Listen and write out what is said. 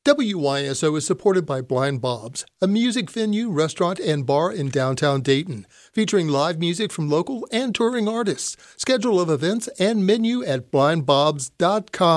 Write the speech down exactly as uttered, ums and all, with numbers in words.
W Y S O is supported by Blind Bob's, a music venue, restaurant, and bar in downtown Dayton, featuring live music from local and touring artists. Schedule of events and menu at blind bobs dot com.